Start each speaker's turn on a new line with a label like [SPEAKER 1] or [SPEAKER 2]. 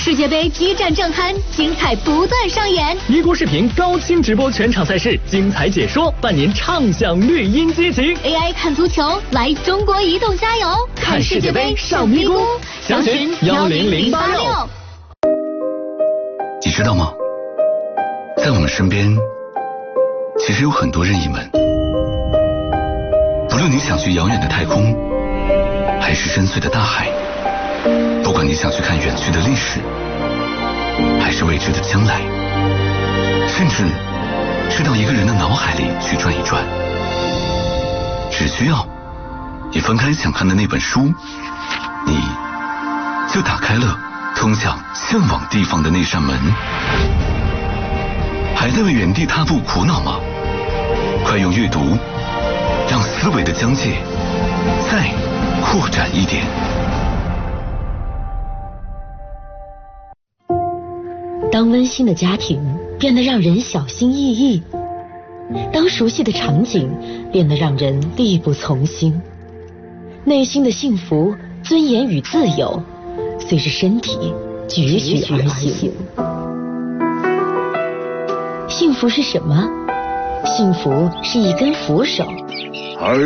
[SPEAKER 1] 世界杯激战正酣，精彩不断上演。
[SPEAKER 2] 咪咕视频高清直播全场赛事，精彩解说，伴您畅享绿茵激情。
[SPEAKER 1] AI 看足球，来中国移动加油！看世界杯上咪咕，详询10086。
[SPEAKER 3] 你知道吗？在我们身边，其实有很多任意门。无论你想去遥远的太空，还是深邃的大海，不管你想去看远去的历史，还是未知的将来，甚至是到一个人的脑海里去转一转，只需要你翻开想看的那本书，你就打开了通向向往地方的那扇门。还在为原地踏步苦恼吗？快用阅读让思维的疆界再扩展一点。
[SPEAKER 4] 当温馨的家庭变得让人小心翼翼，当熟悉的场景变得让人力不从心，内心的幸福、尊严与自由随着身体踽踽而行。幸福是什么？幸福是一根扶手。